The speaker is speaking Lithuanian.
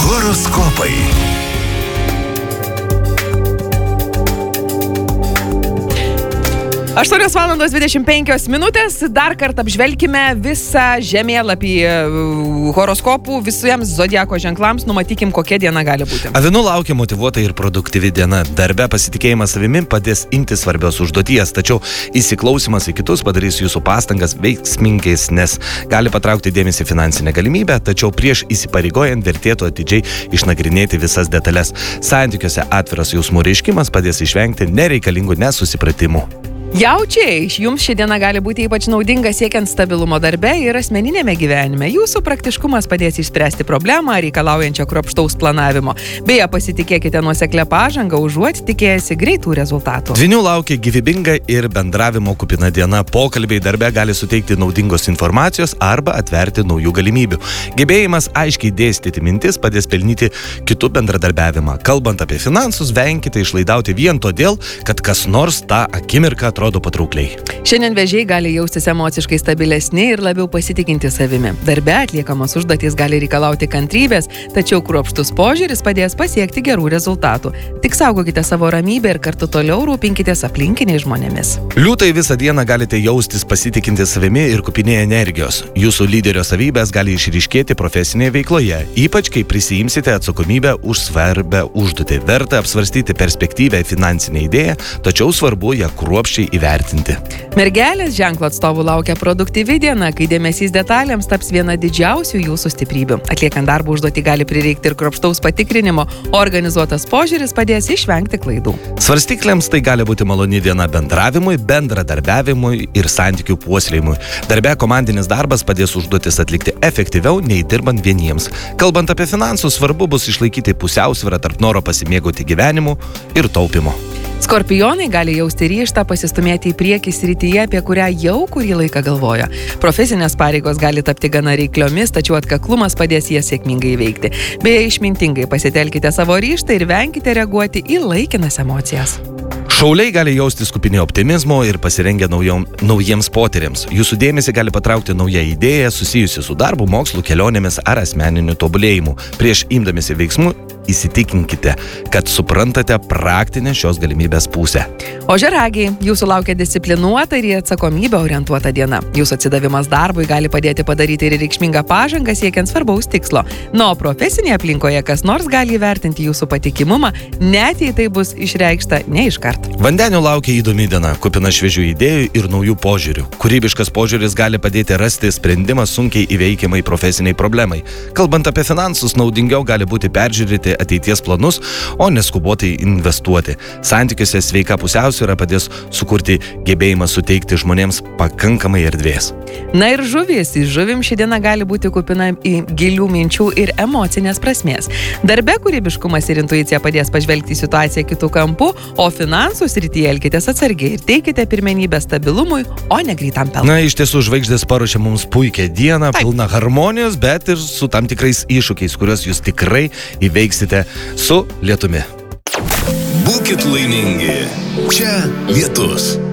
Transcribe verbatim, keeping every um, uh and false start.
Horoskopai. aštuonios valandos dvidešimt penkios minutės. Dar kartą apžvelkime visą žemėlapį horoskopų visiems zodiako ženklams. Numatykim, kokia diena gali būti. Avinų laukia motyvuota ir produktyvi diena. Darbe pasitikėjimas savimi padės imtis svarbios užduoties, tačiau įsiklausimas į kitus padarys jūsų pastangas veiksmingesnės. Gali patraukti dėmesį finansinę galimybę, tačiau prieš įsipareigojant vertėtų atidžiai išnagrinėti visas detalės. Santykiuose atviras jausmų reiškimas padės išvengti nereikalingų nesusipratimų. Jaučiai, jums ši diena gali būti ypač naudinga siekiant stabilumo darbe ir asmeninėme gyvenime. Jūsų praktiškumas padės išspręsti problemą reikalaujančią kruopštaus planavimo. Beje, pasitikėkite nuoseklią pažangą, užuot tikėjęsi greitų rezultatų. Dvynių laukia gyvybinga ir bendravimo kupina diena. Pokalbiai darbe gali suteikti naudingos informacijos arba atverti naujų galimybių. Gebėjimas aiškiai dėstyti mintis padės pelnyti kitų bendradarbiavimą. Kalbant apie finansus, venkite išlaidauti vien todėl, kad kas nors tą akimirką atrodo patraukliai. Šiandien vežiai gali jaustis emociškai stabilesni ir labiau pasitikinti savimi. Darbe atliekamos užduotys gali reikalauti kantrybės, tačiau kruopštus požiūris padės pasiekti gerų rezultatų. Tik saugokite savo ramybę ir kartu toliau rūpinkitės aplinkiniais žmonėmis. Liūtai visą dieną galite jaustis pasitikinti savimi ir kupiniai energijos. Jūsų lyderio savybės gali išryškėti profesinėje veikloje, ypač kai prisijimsite atsakomybę už svarbę užduotį. Verta apsvarstyti perspektyvę finansinę idėją, tačiau svarbu ją kruopščiai įvertinti. Mergelės ženklo atstovų laukia produktyvi diena, kai dėmesys detalėms taps viena didžiausių jūsų stiprybių. Atliekant darbą užduotį gali prireikti ir kruopštaus patikrinimo, o organizuotas požiūris padės išvengti klaidų. Svarstyklėms tai gali būti maloni diena bendravimui, bendradarbiavimui ir santykių puoselėjimui. Darbe komandinis darbas padės užduotis atlikti efektyviau nei dirbant vieniems. Kalbant apie finansus, svarbu bus išlaikyti pusiausvyrą tarp noro pasimėgauti gyvenimu ir taupimo. Skorpionai gali jausti ryžtą pasistumėti į priekį srityje, apie kurią jau kurį laiką galvoja. Profesinės pareigos gali tapti gana reikliomis, tačiau atkaklumas padės jas sėkmingai įveikti. Beje, išmintingai pasitelkite savo ryžtą ir venkite reaguoti į laikinas emocijas. Šauliai gali jaustis kupini optimizmo ir pasirengę naujom, naujiems potyriams. Jūsų dėmesį gali patraukti nauja idėja susijusi su darbu, mokslu, kelionėmis ar asmeniniu tobulėjimu. Prieš imdamiesi veiksmų įsitikinkite, kad suprantate praktinę šios galimybės pusę. Ožiaragiai, jūsų laukia disciplinuota ir į atsakomybę orientuota diena. Jūsų atsidavimas darbui gali padėti padaryti ir reikšmingą pažangą siekiant svarbaus tikslo. Nuo profesinėje aplinkoje kas nors gali įvertinti jūsų patikimumą, net jei tai bus išreikšta ne iškart. Vandenių laukia įdomi diena, kupina šviežių idėjų ir naujų požiūrių. Kūrybiškas požiūris gali padėti rasti sprendimą sunkiai įveikiamai profesiniai problemai. Kalbant apie finansus, naudingiau gali būti peržiūrėti ateities planus, o neskubotai investuoti. Santykiuose sveika pusiausvyrą padės sukurti gebėjimą suteikti žmonėms pakankamai erdvės. Na ir žuvys, žuvim ši diena gali būti kupina į gilių minčių ir emocinės prasmės. Darbe kūrybiškumas ir intuicija padės pažvelgti situaciją kitų kampų, o finansų srityje elkitės atsargiai ir teikite pirmenybę stabilumui, o ne greitam pelnui. Na, iš tiesų, žvaigždės paruošia mums puikią dieną, pilną harmonijos, bet ir su tam tikrais iššūkiais, kuriuos jūs tikrai įveiksite su lietumi. Būkit laimingi. Čia Lietus.